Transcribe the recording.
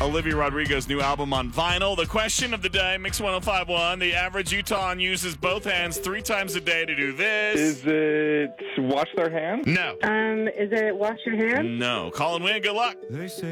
Olivia Rodrigo's new album on vinyl. The question of the day, Mix 105.1. The average Utahn uses both hands 3 times a day to do this. Is it wash their hands? No. Is it wash your hands? No. Call and win. Good luck. They say